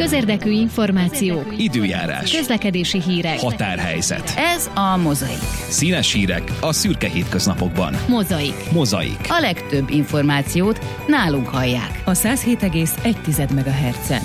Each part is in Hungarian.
közérdekű információk, időjárás, közlekedési hírek, határhelyzet. Ez a Mozaik. Színes hírek a szürke hétköznapokban. Mozaik. A legtöbb információt nálunk hallják. A 107,1 MHz-en.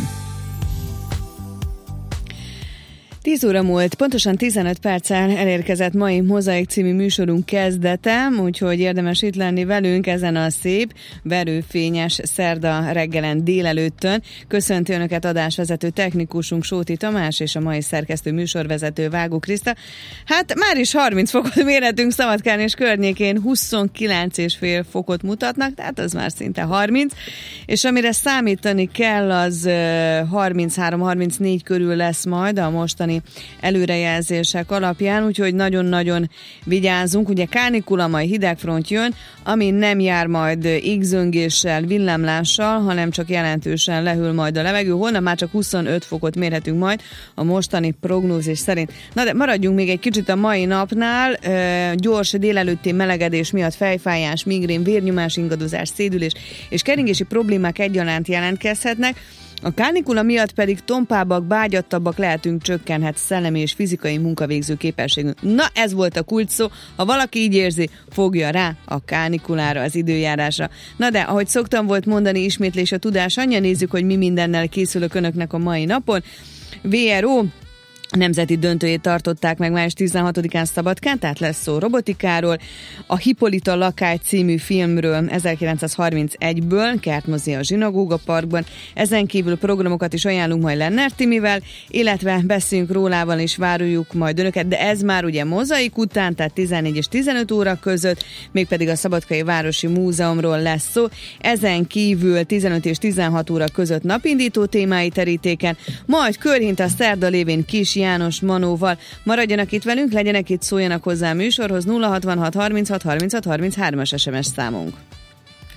10 óra múlt, pontosan 15 perccel elérkezett mai Mozaik című műsorunk kezdete, úgyhogy érdemes itt lenni velünk ezen a szép, verőfényes szerda reggelen délelőttön. Köszönti Önöket adásvezető technikusunk Sóti Tamás és a mai szerkesztő műsorvezető Vágó Kriszta. Hát már is 30 fokot mérhetünk Szabadkán és környékén, 29,5 fokot mutatnak, tehát az már szinte 30, és amire számítani kell, az 33-34 körül lesz majd a mostani előrejelzések alapján, úgyhogy nagyon-nagyon vigyázzunk. Ugye kánikula, majd hidegfront jön, ami nem jár majd égzöngéssel, villámlással, hanem csak jelentősen lehűl majd a levegő. Holnap már csak 25 fokot mérhetünk majd a mostani prognózis szerint. Na de maradjunk még egy kicsit a mai napnál. Gyors délelőtti melegedés miatt fejfájás, migrén, vérnyomás, ingadozás, szédülés és keringési problémák egyaránt jelentkezhetnek. A kánikula miatt pedig tompábbak, bágyattabbak lehetünk, csökkenhet szellemi és fizikai munkavégző képességünk. Na, ez volt a kulcs szó. Ha valaki így érzi, fogja rá a kánikulára, az időjárásra. Na de, ahogy szoktam volt mondani, ismétlés a tudás anyja, nézzük, hogy mi mindennel készülök Önöknek a mai napon. VRO nemzeti döntőjét tartották meg május 16-án Szabadkán, tehát lesz szó robotikáról. A Hippolyta lakály című filmről 1931-ből, kertmozi a Zsinagóga Parkban. Ezen kívül programokat is ajánlunk majd Lennert Timivel, illetve beszélünk rólával és várjuk majd Önöket, de ez már ugye Mozaik után, tehát 14 és 15 óra között, mégpedig a Szabadkai Városi Múzeumról lesz szó. Ezen kívül 15 és 16 óra között napindító témái terítéken, majd körhint a szerda lévén Kis János Manóval. Maradjanak itt velünk, legyenek itt, szóljanak hozzá a műsorhoz. 066 36 36 33-as SMS számunk.